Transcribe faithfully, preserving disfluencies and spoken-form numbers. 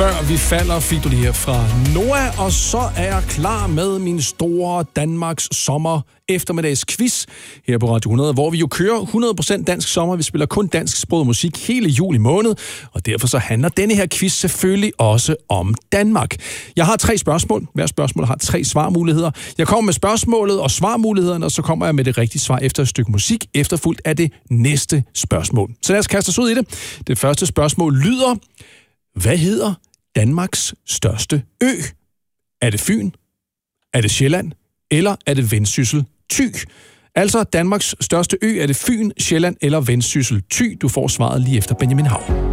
Før vi falder, fik du det her fra Noah, og så er jeg klar med min store Danmarks sommer eftermiddags quiz her på Radio hundrede, hvor vi jo kører hundrede procent dansk sommer. Vi spiller kun dansksproget musik hele juli måned, og derfor så handler denne her quiz selvfølgelig også om Danmark. Jeg har tre spørgsmål. Hver spørgsmål har tre svarmuligheder. Jeg kommer med spørgsmålet og svarmulighederne, og så kommer jeg med det rigtige svar efter et stykke musik, efterfulgt af det næste spørgsmål. Så lad os kaste os ud i det. Det første spørgsmål lyder: hvad hedder Danmarks største ø? Er det Fyn? Er det Sjælland? Eller er det Vendsyssel Thy? Altså Danmarks største ø, er det Fyn, Sjælland eller Vendsyssel Thy? Du får svaret lige efter Benjamin Hav.